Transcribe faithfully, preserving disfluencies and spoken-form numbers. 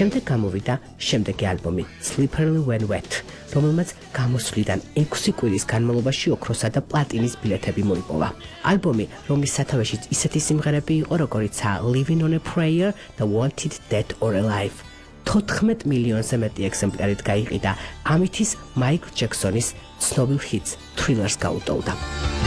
შემდეგ გამოვიდა შემდეგი ალბომი Slippery When Wet, რომელმაც გამოსვლიდან ექვსი კვირის განმავლობაში ოქროსა და პლატინის ბილეთები მოიპოვა. ალბომი, რომლის სათავეშიც ისეთი სიმღერები იყო, როგორიცაა Living on a Prayer და Wanted Dead or Alive. თოთხმეტ მილიონზე მეტი ეგზემპლარით გაიყიდა, ამით ის მაიკლ ჯექსონის ცნობილ ჰიტს Thrillers გაუტოვდა.